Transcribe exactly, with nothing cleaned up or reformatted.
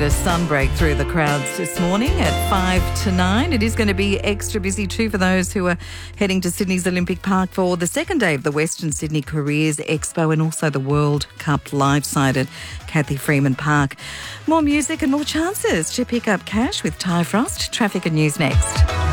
A sunbreak through the crowds this morning at five to nine. It is going to be extra busy too for those who are heading to Sydney's Olympic Park for the second day of the Western Sydney Careers Expo and also the World Cup live side at Cathy Freeman Park. More music and more chances to pick up cash with Ty Frost. Traffic and news next.